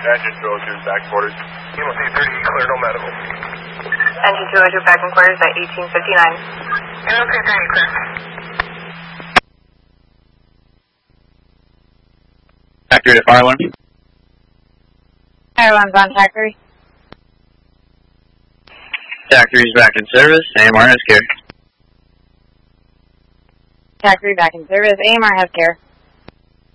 Engine 202 back quarters. EMC 30, clear, no medical. Engine 202 back in quarters at 1859. EMC 30, clear. Factory to fire alarm. Fire alarm's on factory. Factory's back in service. AMR has care. Factory back in service. AMR has care.